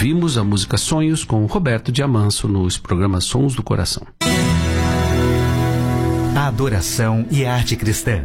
Ouvimos a música Sonhos com Roberto Diamanso nos programas Sons do Coração. A adoração e a arte cristã.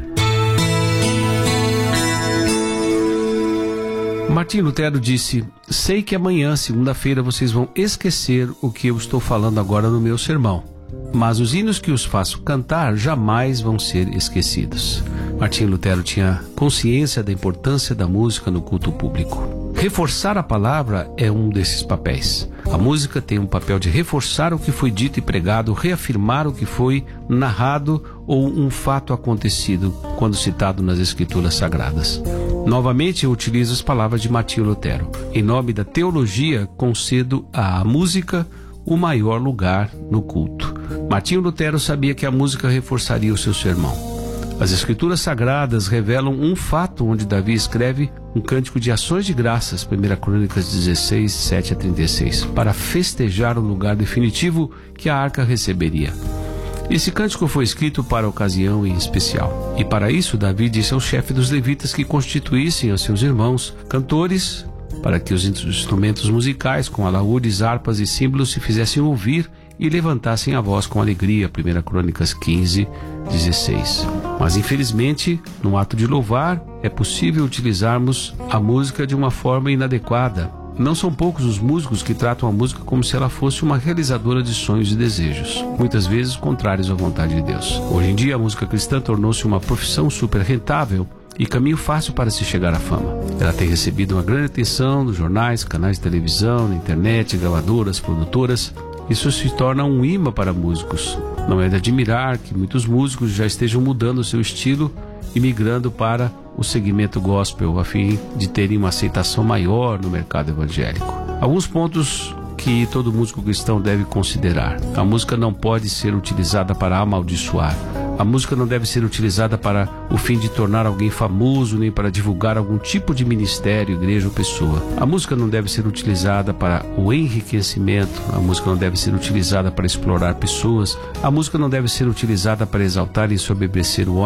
Martim Lutero disse: sei que amanhã, segunda-feira, vocês vão esquecer o que eu estou falando agora no meu sermão, mas os hinos que os faço cantar jamais vão ser esquecidos. Martim Lutero tinha consciência da importância da música no culto público. Reforçar a palavra é um desses papéis. A música tem um papel de reforçar o que foi dito e pregado, reafirmar o que foi narrado ou um fato acontecido quando citado nas Escrituras Sagradas. Novamente eu utilizo as palavras de Martim Lutero. Em nome da teologia, concedo à música o maior lugar no culto. Martim Lutero sabia que a música reforçaria o seu sermão. As Escrituras Sagradas revelam um fato onde Davi escreve um cântico de ações de graças, 1 Crônicas 16, 7 a 36, para festejar o lugar definitivo que a arca receberia. Esse cântico foi escrito para a ocasião em especial. E para isso, Davi disse ao chefe dos levitas que constituíssem aos seus irmãos cantores, para que os instrumentos musicais, com alaúdes, harpas e símbolos, se fizessem ouvir e levantassem a voz com alegria. 1 Crônicas 15, 16. Mas infelizmente, no ato de louvar, é possível utilizarmos a música de uma forma inadequada. Não são poucos os músicos que tratam a música como se ela fosse uma realizadora de sonhos e desejos, muitas vezes contrários à vontade de Deus. Hoje em dia, a música cristã tornou-se uma profissão super rentável e caminho fácil para se chegar à fama. Ela tem recebido uma grande atenção nos jornais, canais de televisão, na internet, gravadoras, produtoras. Isso se torna um imã para músicos. Não é de admirar que muitos músicos já estejam mudando o seu estilo e migrando para o segmento gospel, a fim de terem uma aceitação maior no mercado evangélico. Alguns pontos que todo músico cristão deve considerar. A música não pode ser utilizada para amaldiçoar. A música não deve ser utilizada para o fim de tornar alguém famoso, nem para divulgar algum tipo de ministério, igreja ou pessoa. A música não deve ser utilizada para o enriquecimento. A música não deve ser utilizada para explorar pessoas. A música não deve ser utilizada para exaltar e ensoberbecer o homem.